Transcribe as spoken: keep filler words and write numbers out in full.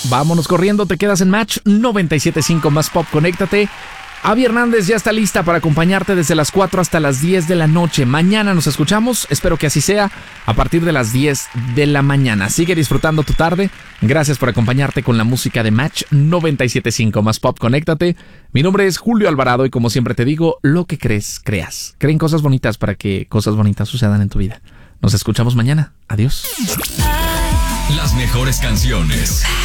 Vámonos corriendo, te quedas en Match noventa y siete punto cinco más Pop, conéctate. Avi Hernández ya está lista para acompañarte desde las cuatro hasta las diez de la noche. Mañana nos escuchamos, espero que así sea, a partir de las diez de la mañana. Sigue disfrutando tu tarde. Gracias por acompañarte con la música de Match noventa y siete punto cinco más Pop, conéctate. Mi nombre es Julio Alvarado y como siempre te digo, lo que crees, creas. Creen cosas bonitas para que cosas bonitas sucedan en tu vida. Nos escuchamos mañana. Adiós. Las mejores canciones.